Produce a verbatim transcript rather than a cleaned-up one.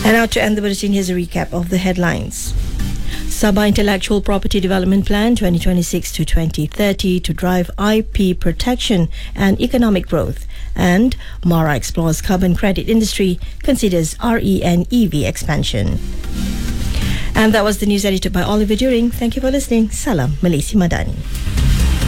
And now to end the bulletin, here's a recap of the headlines. Sabah Intellectual Property Development Plan twenty twenty-six to twenty thirty to drive I P protection and economic growth. And Mara explores carbon credit industry, considers R E and E V expansion. And that was the news edited by Oliver During. Thank you for listening. Salam Malaysia Madani.